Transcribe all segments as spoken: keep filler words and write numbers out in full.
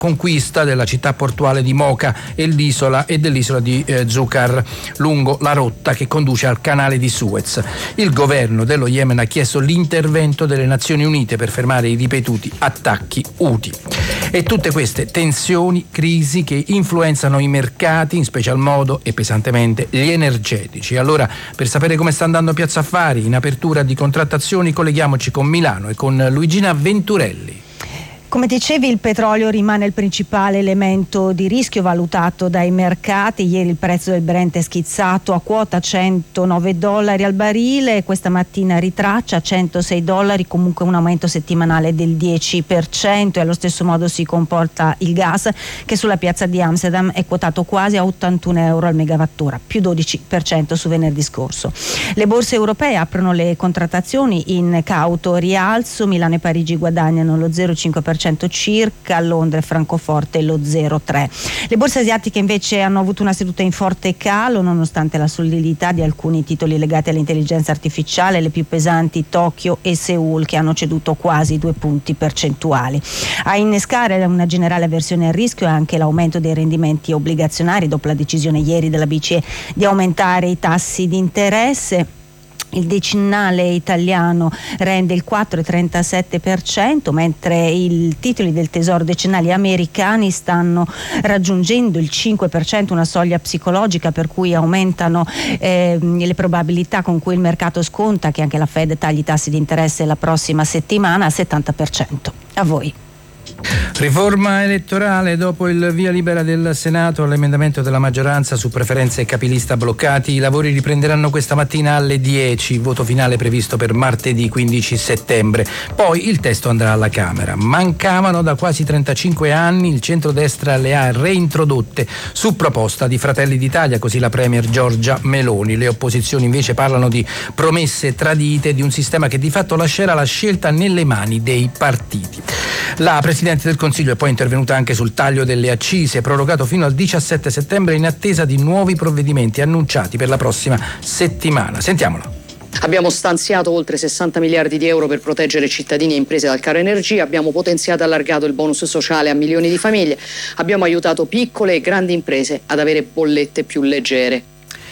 conquista della città portuale di Mocha e l'isola e dell'isola di eh, Zucar lungo la rotta che conduce al canale di Suez. Il governo dello Yemen ha chiesto l'intervento delle Nazioni Unite per fermare i ripetuti attacchi Houthi. E tutte queste tensioni, crisi che influenzano i mercati, in special modo e pesantemente gli energetici. Allora, per sapere come sta andando Piazza Affari in apertura di contrattazioni, colleghiamoci con Milano e con Luigina Venturelli. Come dicevi, il petrolio rimane il principale elemento di rischio valutato dai mercati. Ieri il prezzo del Brent è schizzato a quota centonove dollari al barile, questa mattina ritraccia a centosei dollari, comunque un aumento settimanale del dieci per cento, e allo stesso modo si comporta il gas, che sulla piazza di Amsterdam è quotato quasi a ottantuno euro al megawattora, più dodici per cento su venerdì scorso. Le borse europee aprono le contrattazioni in cauto rialzo, Milano e Parigi guadagnano lo zero virgola cinque per cento circa, Londra e Francoforte lo zero virgola tre per cento. Le borse asiatiche invece hanno avuto una seduta in forte calo nonostante la solidità di alcuni titoli legati all'intelligenza artificiale, le più pesanti Tokyo e Seoul, che hanno ceduto quasi due punti percentuali. A innescare una generale avversione al rischio è anche l'aumento dei rendimenti obbligazionari dopo la decisione ieri della B C E di aumentare i tassi di interesse. Il decennale italiano rende il quattro virgola trentasette per cento, mentre i titoli del tesoro decennali americani stanno raggiungendo il cinque per cento, una soglia psicologica per cui aumentano eh, le probabilità con cui il mercato sconta che anche la Fed tagli i tassi di interesse la prossima settimana al settanta per cento. A voi. Riforma elettorale. Dopo il via libera del Senato all'emendamento della maggioranza su preferenze e capilista bloccati, i lavori riprenderanno questa mattina alle dieci, voto finale previsto per martedì quindici settembre. Poi il testo andrà alla Camera. Mancavano da quasi trentacinque anni, il centrodestra le ha reintrodotte su proposta di Fratelli d'Italia, così la premier Giorgia Meloni. Le opposizioni invece parlano di promesse tradite, di un sistema che di fatto lascerà la scelta nelle mani dei partiti. La Presidente del Consiglio è poi intervenuta anche sul taglio delle accise, prorogato fino al diciassette settembre in attesa di nuovi provvedimenti annunciati per la prossima settimana. Sentiamolo. Abbiamo stanziato oltre sessanta miliardi di euro per proteggere cittadini e imprese dal caro energia, abbiamo potenziato e allargato il bonus sociale a milioni di famiglie, abbiamo aiutato piccole e grandi imprese ad avere bollette più leggere.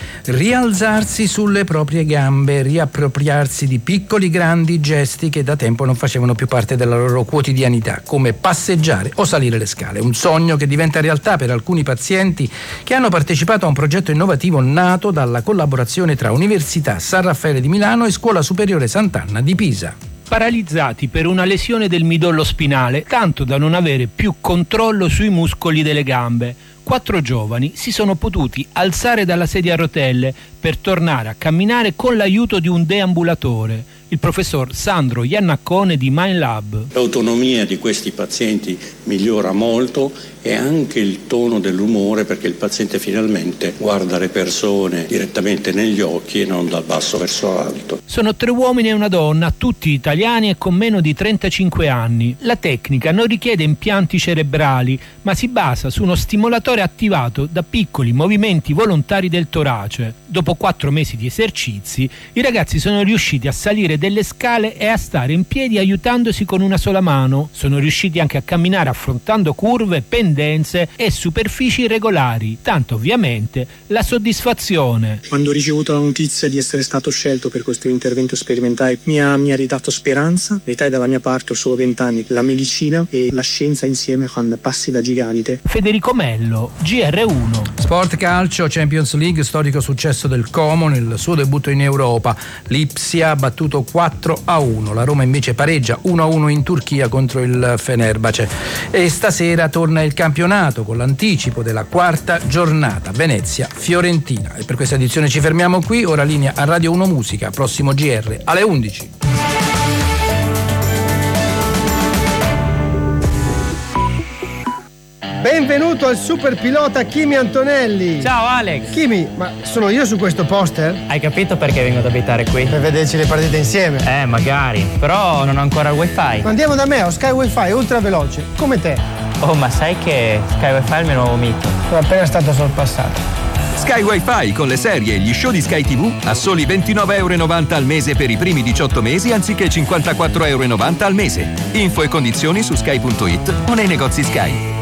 Rialzarsi sulle proprie gambe, riappropriarsi di piccoli grandi gesti che da tempo non facevano più parte della loro quotidianità, come passeggiare o salire le scale. Un sogno che diventa realtà per alcuni pazienti che hanno partecipato a un progetto innovativo nato dalla collaborazione tra Università San Raffaele di Milano e Scuola Superiore Sant'Anna di Pisa. Paralizzati per una lesione del midollo spinale, tanto da non avere più controllo sui muscoli delle gambe. Quattro giovani si sono potuti alzare dalla sedia a rotelle per tornare a camminare con l'aiuto di un deambulatore, il professor Sandro Iannaccone di MindLab. L'autonomia di questi pazienti migliora molto e anche il tono dell'umore, perché il paziente finalmente guarda le persone direttamente negli occhi e non dal basso verso l'alto. Sono tre uomini e una donna, tutti italiani e con meno di trentacinque anni. La tecnica non richiede impianti cerebrali, ma si basa su uno stimolatore attivato da piccoli movimenti volontari del torace. Dopo quattro mesi di esercizi, i ragazzi sono riusciti a salire delle scale e a stare in piedi aiutandosi con una sola mano. Sono riusciti anche a camminare affrontando curve, pendenze e superfici irregolari. Tanto ovviamente la soddisfazione. Quando ho ricevuto la notizia di essere stato scelto per questo intervento sperimentale mi ha, mi ha ridato speranza. L'età è dalla mia parte, ho solo vent'anni. La medicina e la scienza insieme fanno passi da gigante. Federico Mello, G R uno. Sport calcio, Champions League, storico successo del Como nel suo debutto in Europa. Lipsia ha battuto quattro a uno, la Roma invece pareggia uno a uno in Turchia contro il Fenerbahce. E stasera torna il campionato con l'anticipo della quarta giornata, Venezia-Fiorentina. E per questa edizione ci fermiamo qui, ora linea a Radio uno Musica, prossimo G R alle undici. Benvenuto al super pilota Kimi Antonelli. Ciao Alex. Kimi, ma sono io su questo poster? Hai capito perché vengo ad abitare qui? Per vederci le partite insieme. Eh, magari, però non ho ancora il wifi. Ma andiamo da me, ho Sky Wifi ultra veloce, come te. Oh, ma sai che Sky Wifi è il mio nuovo mito? Sono appena stato sorpassato. Sky Wifi con le serie e gli show di Sky tivù a soli ventinove virgola novanta euro al mese per i primi diciotto mesi anziché cinquantaquattro virgola novanta euro al mese. Info e condizioni su sky punto it o nei negozi Sky.